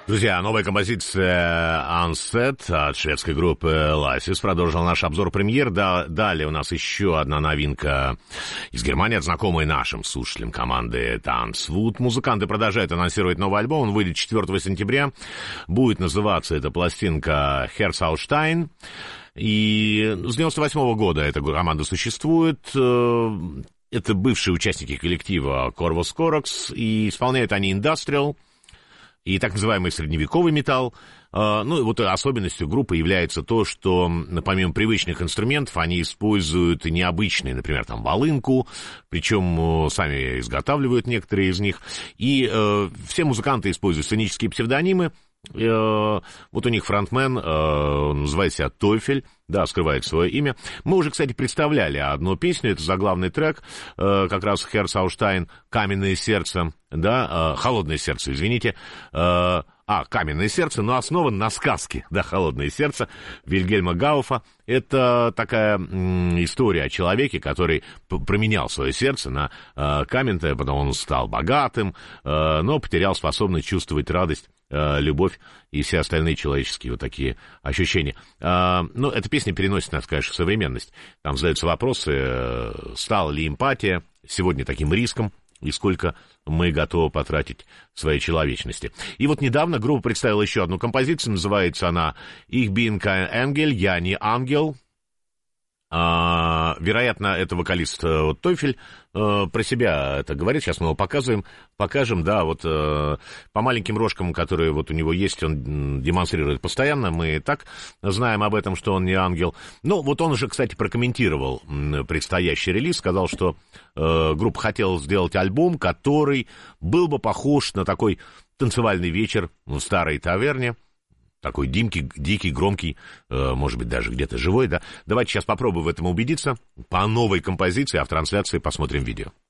Друзья, новая композиция Unset от шведской группы Lasis продолжила наш обзор премьер. Далее у нас еще одна новинка из Германии, от знакомой нашим слушателям команды Tanzwut. Музыканты продолжают анонсировать новый альбом. Он выйдет 4 сентября. Будет называться эта пластинка Herzhausstein. И с 98 года эта команда существует. Это бывшие участники коллектива Corvus Corax. И исполняют они индастриал и так называемый средневековый металл. Ну, и вот особенностью группы является то, что помимо привычных инструментов они используют необычные, например, там, волынку, причем сами изготавливают некоторые из них. И все музыканты используют сценические псевдонимы. Вот у них фронтмен называет себя Тойфель, да, скрывает свое имя. Мы уже, кстати, представляли одну песню, это заглавный трек, как раз Herzhausstein, «Каменное сердце», да, «Холодное сердце», извините, «Каменное сердце», но основан на сказке, да, «Холодное сердце» Вильгельма Гауфа. Это такая история о человеке, который променял свое сердце на каменное, потом он стал богатым, но потерял способность чувствовать радость, любовь и все остальные человеческие вот такие ощущения. Ну, эта песня переносит нас, конечно, в современность. Там задаются вопросы, стала ли эмпатия сегодня таким риском, и сколько мы готовы потратить своей человечности. И вот недавно группа представила еще одну композицию, называется она «Ich bin kein Engel», «Я не ангел». Вероятно, это вокалист вот, Тойфель про себя это говорит. Сейчас мы его покажем, да, вот по маленьким рожкам, которые вот у него есть, он демонстрирует постоянно. Мы и так знаем об этом, что он не ангел. Ну, вот он уже, кстати, прокомментировал предстоящий релиз, сказал, что группа хотела сделать альбом, который был бы похож на такой танцевальный вечер в старой таверне. Такой дикий, громкий, может быть, даже где-то живой, да. Давайте сейчас попробуем в этом убедиться. По новой композиции, а в трансляции посмотрим видео.